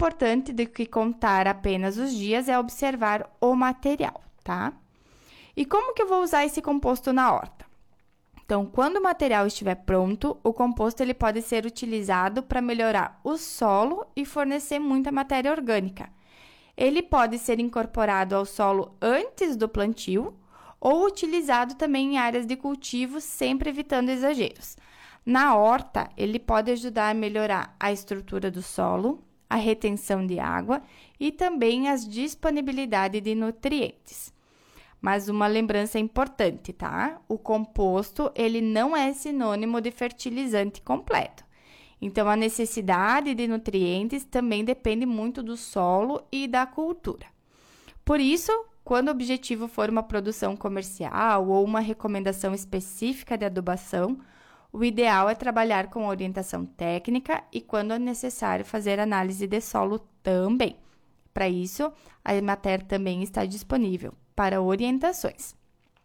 importante do que contar apenas os dias é observar o material, tá? E como que eu vou usar esse composto na horta? Então, quando o material estiver pronto, o composto ele pode ser utilizado para melhorar o solo e fornecer muita matéria orgânica. Ele pode ser incorporado ao solo antes do plantio ou utilizado também em áreas de cultivo, sempre evitando exageros. Na horta, ele pode ajudar a melhorar a estrutura do solo, a retenção de água e também a disponibilidade de nutrientes. Mas uma lembrança importante, tá? O composto, ele não é sinônimo de fertilizante completo. Então, a necessidade de nutrientes também depende muito do solo e da cultura. Por isso, quando o objetivo for uma produção comercial ou uma recomendação específica de adubação, o ideal é trabalhar com orientação técnica e, quando é necessário, fazer análise de solo também. Para isso, a Emater também está disponível para orientações.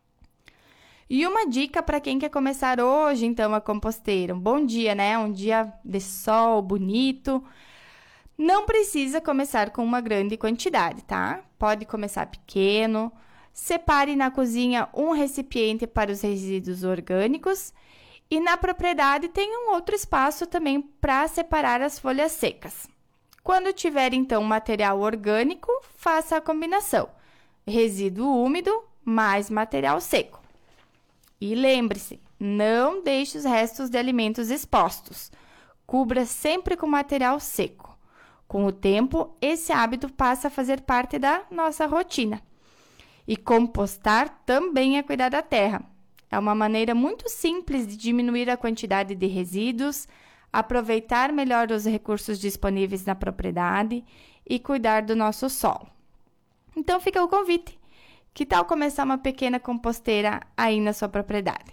E uma dica para quem quer começar hoje, então, a composteira. Um bom dia, né? Um dia de sol bonito. Não precisa começar com uma grande quantidade, tá? Pode começar pequeno. Separe na cozinha um recipiente para os resíduos orgânicos. E na propriedade tem um outro espaço também para separar as folhas secas. Quando tiver, então, material orgânico, faça a combinação. Resíduo úmido mais material seco. E lembre-se, não deixe os restos de alimentos expostos. Cubra sempre com material seco. Com o tempo, esse hábito passa a fazer parte da nossa rotina. E compostar também é cuidar da terra. É uma maneira muito simples de diminuir a quantidade de resíduos, aproveitar melhor os recursos disponíveis na propriedade e cuidar do nosso solo. Então, fica o convite. Que tal começar uma pequena composteira aí na sua propriedade?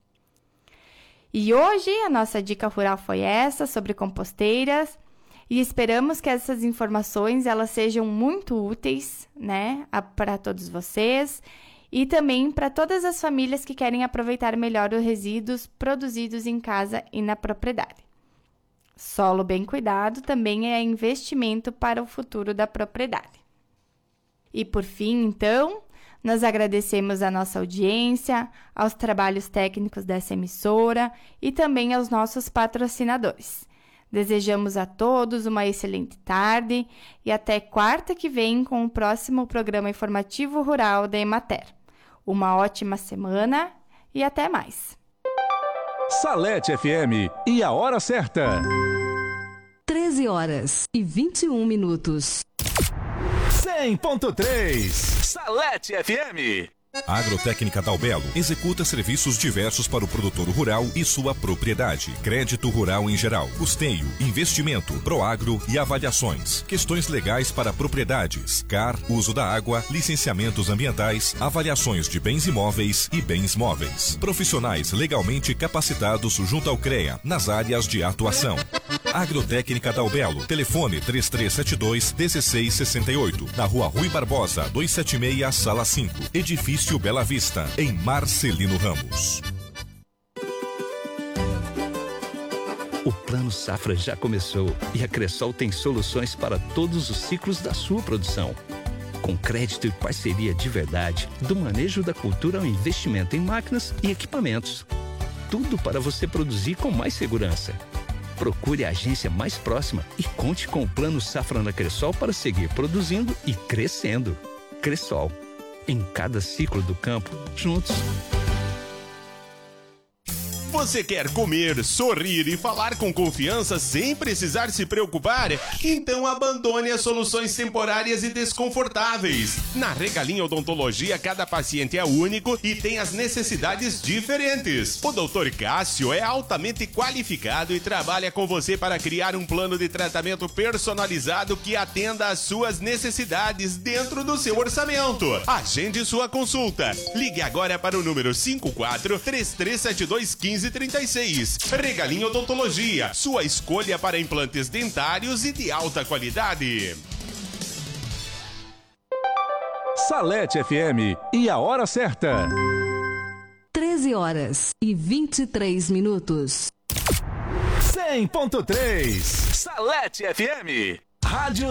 E hoje a nossa dica rural foi essa, sobre composteiras, e esperamos que essas informações elas sejam muito úteis, né, para todos vocês e também para todas as famílias que querem aproveitar melhor os resíduos produzidos em casa e na propriedade. Solo bem cuidado também é investimento para o futuro da propriedade. E por fim, então, nós agradecemos a nossa audiência, aos trabalhos técnicos dessa emissora e também aos nossos patrocinadores. Desejamos a todos uma excelente tarde e até quarta que vem com o próximo programa informativo rural da Emater. Uma ótima semana e até mais. Salete FM e a hora certa. 13h21. 100.3 Salete FM. A Agrotécnica Dalbelo executa serviços diversos para o produtor rural e sua propriedade. Crédito rural em geral, custeio, investimento, proagro e avaliações. Questões legais para propriedades, CAR, uso da água, licenciamentos ambientais, avaliações de bens imóveis e bens móveis. Profissionais legalmente capacitados junto ao CREA nas áreas de atuação. Agrotécnica Dalbelo, telefone 3372-1668, na Rua Rui Barbosa, 276, Sala 5, Edifício Bela Vista, em Marcelino Ramos. O Plano Safra já começou e a Cressol tem soluções para todos os ciclos da sua produção. Com crédito e parceria de verdade, do manejo da cultura ao investimento em máquinas e equipamentos. Tudo para você produzir com mais segurança. Procure a agência mais próxima e conte com o Plano Safra na Cressol para seguir produzindo e crescendo. Cressol. Em cada ciclo do campo, juntos. Você quer comer, sorrir e falar com confiança sem precisar se preocupar? Então abandone as soluções temporárias e desconfortáveis. Na Regalinho Odontologia, cada paciente é único e tem as necessidades diferentes. O Dr. Cássio é altamente qualificado e trabalha com você para criar um plano de tratamento personalizado que atenda às suas necessidades dentro do seu orçamento. Agende sua consulta. Ligue agora para o número 54-3372-1536. Regalinho Odontologia, sua escolha para implantes dentários e de alta qualidade. Salete FM e a hora certa. 13h23. 100.3 Salete FM. Rádio